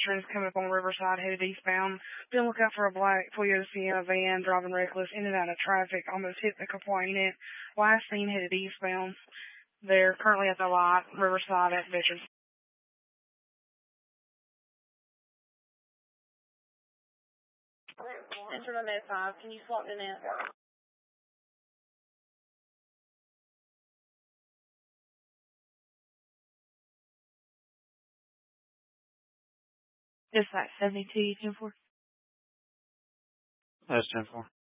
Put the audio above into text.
veterans coming up on Riverside headed eastbound. Be on the lookout for a black Toyota Sienna van driving reckless in and out of traffic, almost hit the complainant. Last seen headed eastbound. They're currently at the lot, Riverside at Veterans. Enter my med 5. Can you swap in that? Dispatch 72, 10-4. That's 10-4.